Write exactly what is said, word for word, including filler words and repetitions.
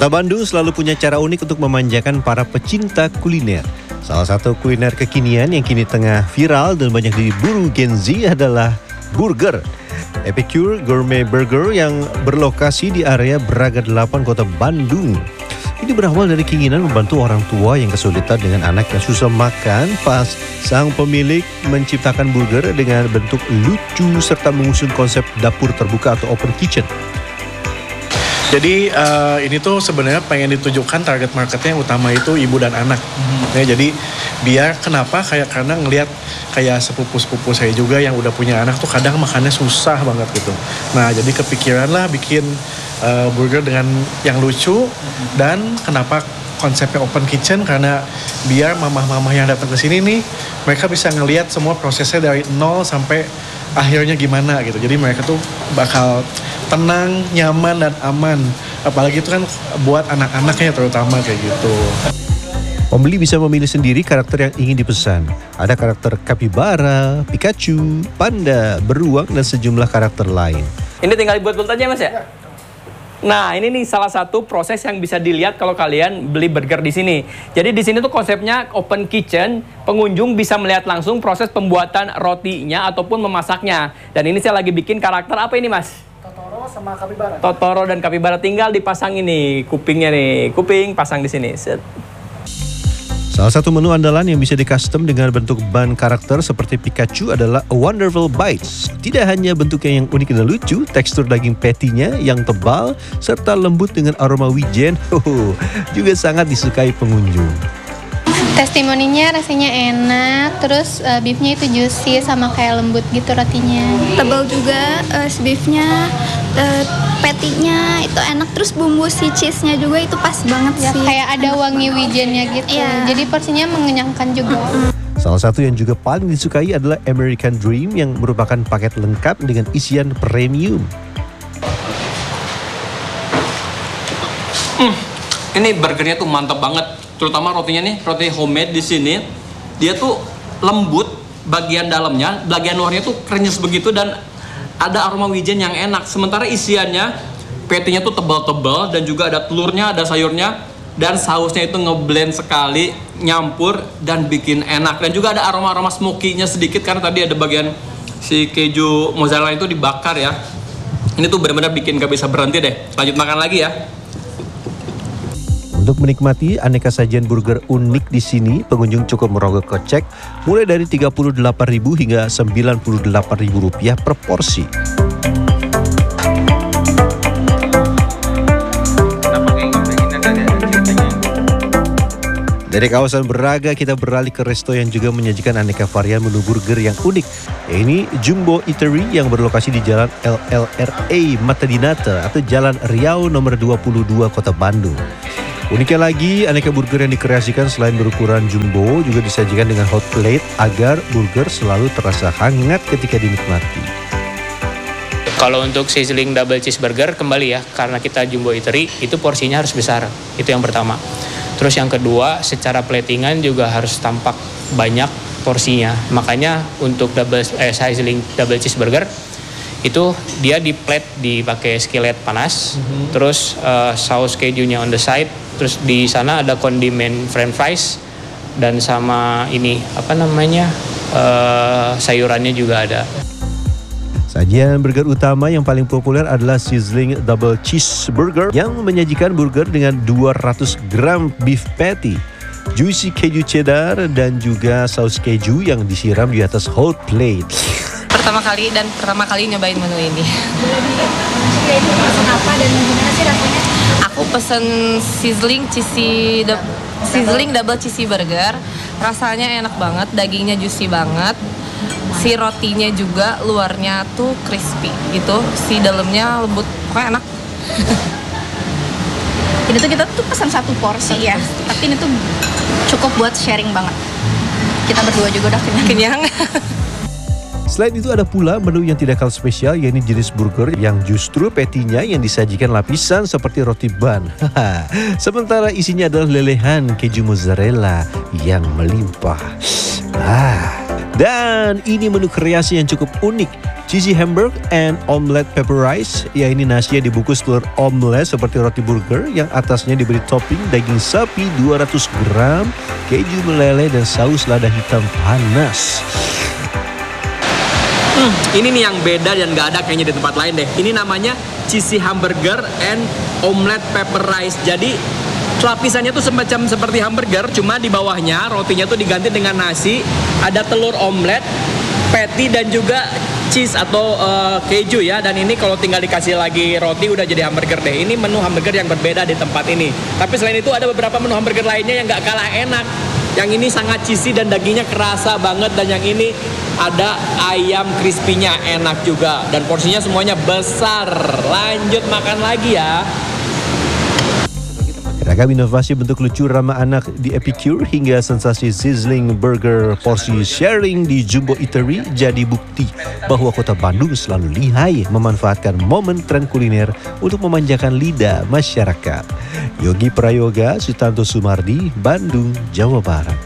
Kota Bandung selalu punya cara unik untuk memanjakan para pecinta kuliner. Salah satu kuliner kekinian yang kini tengah viral dan banyak diburu Gen Z adalah burger. Epicure Gourmet Burger yang berlokasi di area Braga delapan Kota Bandung. Ini berawal dari keinginan membantu orang tua yang kesulitan dengan anak yang susah makan. Pas sang pemilik menciptakan burger dengan bentuk lucu serta mengusung konsep dapur terbuka atau open kitchen. Jadi uh, ini tuh sebenarnya pengen ditujukan target marketnya yang utama itu ibu dan anak. Hmm. Ya, jadi biar kenapa kayak karena ngelihat kayak sepupu-sepupu saya juga yang udah punya anak tuh kadang makannya susah banget gitu. Nah jadi kepikiran lah bikin uh, burger dengan yang lucu. Hmm. Dan kenapa konsepnya open kitchen, karena biar mamah-mamah yang datang ke sini nih mereka bisa ngelihat semua prosesnya dari nol sampai akhirnya gimana gitu. Jadi mereka tuh bakal tenang, nyaman, dan aman. Apalagi itu kan buat anak-anaknya terutama kayak gitu. Pembeli bisa memilih sendiri karakter yang ingin dipesan. Ada karakter kapibara, Pikachu, panda, beruang, dan sejumlah karakter lain. Ini tinggal dibuat-buat aja mas ya? Nah ini nih salah satu proses yang bisa dilihat kalau kalian beli burger di sini. Jadi di sini tuh konsepnya open kitchen, pengunjung bisa melihat langsung proses pembuatan rotinya ataupun memasaknya. Dan ini saya lagi bikin karakter apa ini mas? Totoro sama kapibara. Totoro dan kapibara, tinggal dipasang ini kupingnya nih, kuping pasang di sini. Set. Salah satu menu andalan yang bisa di-custom dengan bentuk ban karakter seperti Pikachu adalah A Wonderful Bites. Tidak hanya bentuknya yang unik dan lucu, tekstur daging patty-nya yang tebal serta lembut dengan aroma wijen hoho, juga sangat disukai pengunjung. Testimoninya rasanya enak, terus uh, beefnya itu juicy sama kayak lembut gitu rotinya. Tebal juga uh, beefnya, uh, patty-nya itu enak, terus bumbu si cheese-nya juga itu pas banget ya, sih. Kayak ada wangi wijennya gitu. Yeah. Jadi porsinya mengenyangkan juga. Salah satu yang juga paling disukai adalah American Dream yang merupakan paket lengkap dengan isian premium. Hmm, ini burgernya tuh mantap banget. Terutama rotinya nih, roti homemade di sini, dia tuh lembut bagian dalamnya, bagian luarnya tuh krenyes begitu dan ada aroma wijen yang enak. Sementara isiannya, patty-nya tuh tebal-tebal dan juga ada telurnya, ada sayurnya, dan sausnya itu ngeblend sekali, nyampur dan bikin enak. Dan juga ada aroma-aroma smoky-nya sedikit karena tadi ada bagian si keju mozzarella itu dibakar ya. Ini tuh benar-benar bikin gak bisa berhenti deh. Lanjut makan lagi ya. Untuk menikmati aneka sajian burger unik di sini, pengunjung cukup merogoh kocek mulai dari tiga puluh delapan ribu rupiah hingga sembilan puluh delapan ribu rupiah per porsi. Dari kawasan Braga kita beralih ke resto yang juga menyajikan aneka varian menu burger yang unik. Ini Jumbo Eatery yang berlokasi di Jalan L L R A Mata Dinata atau Jalan Riau nomor dua puluh dua Kota Bandung. Uniknya lagi, aneka burger yang dikreasikan selain berukuran jumbo juga disajikan dengan hot plate agar burger selalu terasa hangat ketika dinikmati. Kalau untuk sizzling double cheeseburger kembali ya, karena kita Jumbo Eatery itu porsinya harus besar, itu yang pertama. Terus yang kedua, secara platingan juga harus tampak banyak porsinya. Makanya untuk double eh, sizzling double cheeseburger itu dia di plate dipakai skillet panas, mm-hmm. terus uh, saus kejunya on the side, terus di sana ada kondimen french fries dan sama ini apa namanya uh, sayurannya juga ada. Sajian burger utama yang paling populer adalah sizzling double cheeseburger yang menyajikan burger dengan dua ratus gram beef patty, juicy keju cheddar, dan juga saus keju yang disiram di atas hot plate. Pertama kali dan pertama kali nyobain menu ini. Pesen apa dan gimana sih rasanya? Aku pesen sizzling cheesy sizzling double cheesy burger. Rasanya enak banget, dagingnya juicy banget. Si rotinya juga luarnya tuh crispy gitu, si dalamnya lembut, pokoknya enak. Ini tuh kita tuh pesan satu porsi ya, tapi ini tuh cukup buat sharing banget. Kita berdua juga udah kenyang. Kenyang. Selain itu ada pula menu yang tidak kalah spesial, yakni jenis burger yang justru patty-nya yang disajikan lapisan seperti roti ban. Sementara isinya adalah lelehan keju mozzarella yang melimpah. Ah, dan ini menu kreasi yang cukup unik. Cheesy hamburger and omelet pepper rice. Ya, ini nasi yang dibungkus telur omelet seperti roti burger yang atasnya diberi topping daging sapi dua ratus gram, keju meleleh dan saus lada hitam panas. Hmm, ini nih yang beda dan nggak ada kayaknya di tempat lain deh. Ini namanya cheesy hamburger and omelet pepper rice. Jadi lapisannya tuh semacam seperti hamburger, cuma di bawahnya rotinya tuh diganti dengan nasi, ada telur omelet, patty dan juga cheese atau uh, keju ya. Dan ini kalau tinggal dikasih lagi roti udah jadi hamburger deh. Ini menu hamburger yang berbeda di tempat ini. Tapi selain itu ada beberapa menu hamburger lainnya yang nggak kalah enak. Yang ini sangat cheesy dan dagingnya kerasa banget. Dan yang ini ada ayam crispy-nya enak juga. Dan porsinya semuanya besar. Lanjut makan lagi ya. Ragam inovasi bentuk lucu ramah anak di Epicure hingga sensasi sizzling burger porsi sharing di Jumbo Eatery jadi bukti bahwa kota Bandung selalu lihai memanfaatkan momen tren kuliner untuk memanjakan lidah masyarakat. Yogi Prayoga, Sutanto Sumardi, Bandung, Jawa Barat.